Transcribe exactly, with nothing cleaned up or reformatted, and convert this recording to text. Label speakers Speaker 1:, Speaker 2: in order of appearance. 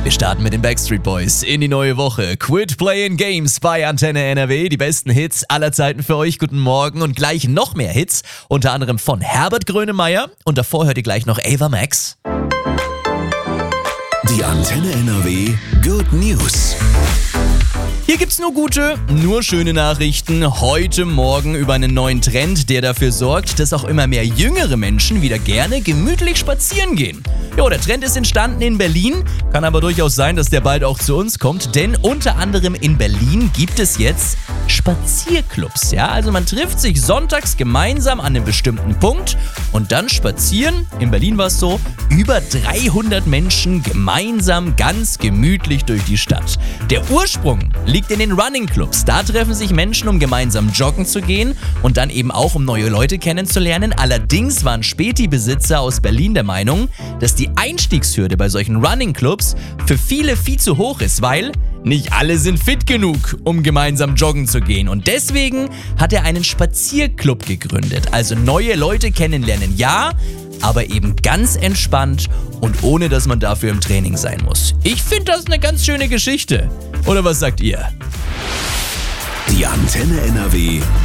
Speaker 1: Wir starten mit den Backstreet Boys in die neue Woche. Quit Playing Games bei Antenne N R W. Die besten Hits aller Zeiten für euch. Guten Morgen und gleich noch mehr Hits. Unter anderem von Herbert Grönemeyer. Und davor hört ihr gleich noch Ava Max.
Speaker 2: Die Antenne N R W Good News.
Speaker 1: Hier gibt's nur gute, nur schöne Nachrichten. Heute Morgen über einen neuen Trend, der dafür sorgt, dass auch immer mehr jüngere Menschen wieder gerne gemütlich spazieren gehen. Jo, der Trend ist entstanden in Berlin, kann aber durchaus sein, dass der bald auch zu uns kommt, denn unter anderem in Berlin gibt es jetzt Spazierclubs. Ja, also man trifft sich sonntags gemeinsam an einem bestimmten Punkt und dann spazieren. In Berlin war es so, über dreihundert Menschen gemeinsam ganz gemütlich durch die Stadt. Der Ursprung liegt in den Running Clubs. Da treffen sich Menschen, um gemeinsam joggen zu gehen und dann eben auch, um neue Leute kennenzulernen. Allerdings waren Späti-Besitzer aus Berlin der Meinung, dass die Einstiegshürde bei solchen Running Clubs für viele viel zu hoch ist, weil nicht alle sind fit genug, um gemeinsam joggen zu gehen. Und deswegen hat er einen Spazierclub gegründet. Also neue Leute kennenlernen, ja, aber eben ganz entspannt und ohne, dass man dafür im Training sein muss. Ich finde das eine ganz schöne Geschichte. Oder was sagt ihr?
Speaker 2: Die Antenne N R W